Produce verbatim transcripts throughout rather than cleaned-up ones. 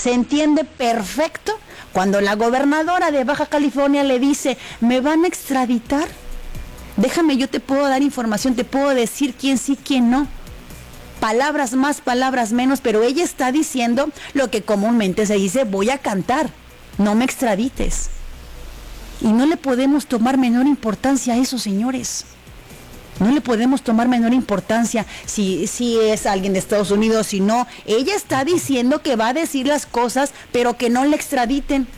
Se entiende perfecto cuando la gobernadora de Baja California le dice, ¿me van a extraditar? Déjame, yo te puedo dar información, te puedo decir quién sí, quién no. Palabras más, palabras menos, pero ella está diciendo lo que comúnmente se dice, voy a cantar, no me extradites. Y no le podemos tomar menor importancia a eso, señores. No le podemos tomar menor importancia si, si es alguien de Estados Unidos, si no. Ella está diciendo que va a decir las cosas, pero que no le extraditen.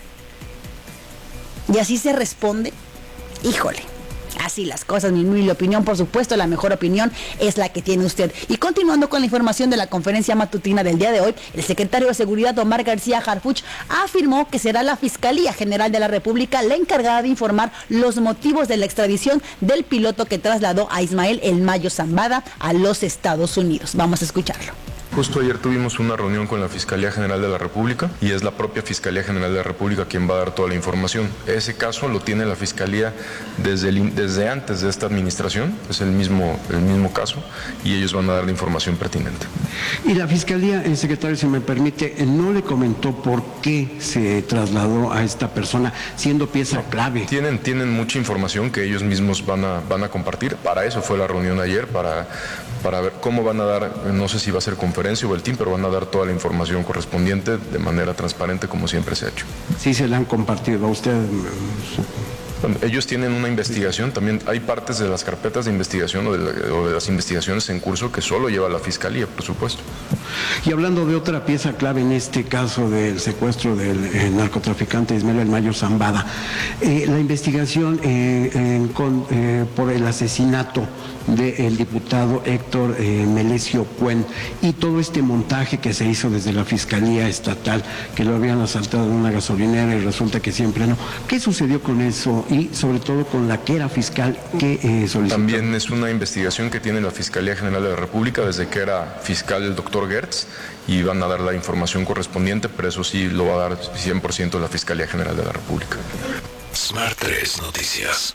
Y así se responde. Híjole. Así las cosas, mi, mi opinión, por supuesto, la mejor opinión es la que tiene usted. Y continuando con la información de la conferencia matutina del día de hoy, el secretario de Seguridad, Omar García Harfuch, afirmó que será la Fiscalía General de la República la encargada de informar los motivos de la extradición del piloto que trasladó a Ismael El Mayo Zambada a los Estados Unidos. Vamos a escucharlo. Justo ayer tuvimos una reunión con la Fiscalía General de la República y es la propia Fiscalía General de la República quien va a dar toda la información. Ese caso lo tiene la Fiscalía desde, el, desde antes de esta administración, es el mismo, el mismo caso y ellos van a dar la información pertinente. Y la Fiscalía, el secretario, si me permite, no le comentó por qué se trasladó a esta persona siendo pieza clave. Tienen, tienen mucha información que ellos mismos van a, van a compartir, para eso fue la reunión ayer, para, para ver cómo van a dar, no sé si va a ser conferencia o el team, pero van a dar toda la información correspondiente de manera transparente como siempre se ha hecho. Sí, se la han compartido a usted. Bueno, ellos tienen una investigación, también hay partes de las carpetas de investigación o de, la, o de las investigaciones en curso que solo lleva la Fiscalía, por supuesto. Y hablando de otra pieza clave en este caso del secuestro del eh, narcotraficante Ismael El Mayo Zambada, eh, la investigación eh, eh, con, eh, por el asesinato del diputado Héctor eh, Melesio Cuen y todo este montaje que se hizo desde la Fiscalía Estatal, que lo habían asaltado en una gasolinera y resulta que siempre no. ¿Qué sucedió con eso? Y sobre todo con la que era fiscal que eh, solicitó. También es una investigación que tiene la Fiscalía General de la República desde que era fiscal el doctor Gertz y van a dar la información correspondiente, pero eso sí lo va a dar cien por ciento la Fiscalía General de la República. Smart tres Noticias.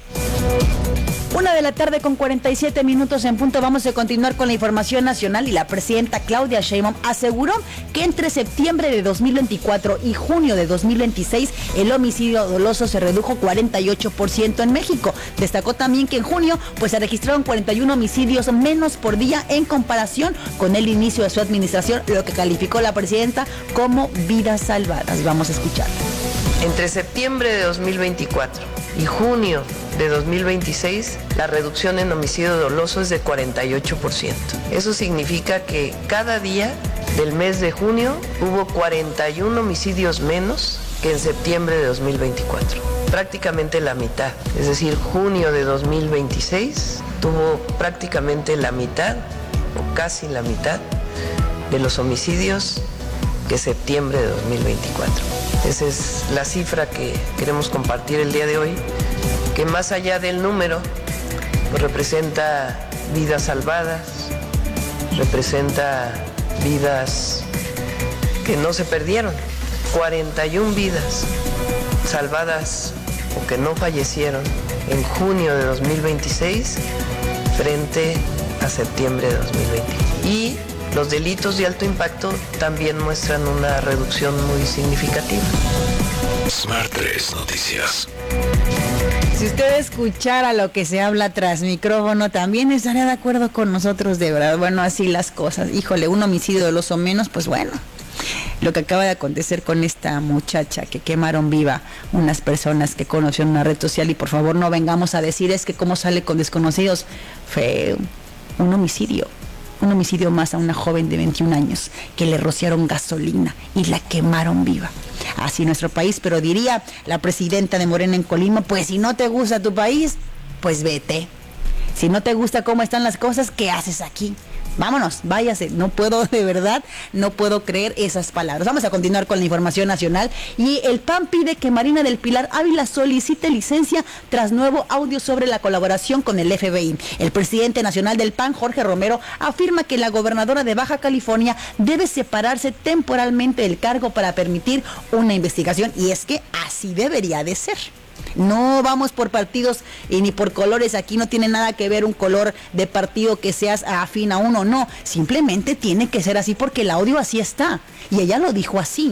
Una de la tarde con cuarenta y siete minutos en punto. Vamos a continuar con la información nacional y la presidenta Claudia Sheinbaum aseguró que entre septiembre de dos mil veinticuatro y junio de dos mil veintiséis el homicidio doloso se redujo cuarenta y ocho por ciento en México. Destacó también que en junio pues se registraron cuarenta y uno homicidios menos por día en comparación con el inicio de su administración, lo que calificó la presidenta como vidas salvadas. Vamos a escucharla. Entre septiembre de dos mil veinticuatro y junio de dos mil veintiséis, la reducción en homicidio doloso es de cuarenta y ocho por ciento. Eso significa que cada día del mes de junio hubo cuarenta y uno homicidios menos que en septiembre de dos mil veinticuatro. Prácticamente la mitad. Es decir, junio de dos mil veintiséis tuvo prácticamente la mitad, o casi la mitad, de los homicidios que septiembre de dos mil veinticuatro. Esa es la cifra que queremos compartir el día de hoy, que más allá del número, pues representa vidas salvadas, representa vidas que no se perdieron, cuarenta y una vidas salvadas o que no fallecieron en junio de dos mil veintiséis frente a septiembre de dos mil veinte. Y los delitos de alto impacto también muestran una reducción muy significativa. Smart tres Noticias. Si usted escuchara lo que se habla tras micrófono, también estaría de acuerdo con nosotros, de verdad. Bueno, así las cosas. Híjole, un homicidio doloso menos, pues bueno. Lo que acaba de acontecer con esta muchacha que quemaron viva unas personas que conoció en una red social, y por favor no vengamos a decir es que cómo sale con desconocidos. Fue un homicidio. Un homicidio más a una joven de veintiún años que le rociaron gasolina y la quemaron viva. Así nuestro país, pero diría la presidenta de Morena en Colima, pues si no te gusta tu país, pues vete. Si no te gusta cómo están las cosas, ¿qué haces aquí? Vámonos, váyase. No puedo, de verdad, no puedo creer esas palabras. Vamos a continuar con la información nacional. Y el P A N pide que Marina del Pilar Ávila solicite licencia tras nuevo audio sobre la colaboración con el F B I. El presidente nacional del P A N, Jorge Romero, afirma que la gobernadora de Baja California debe separarse temporalmente del cargo para permitir una investigación. Y es que así debería de ser. No vamos por partidos y ni por colores, aquí no tiene nada que ver un color de partido que seas afín a uno, no, simplemente tiene que ser así porque el audio así está y ella lo dijo así.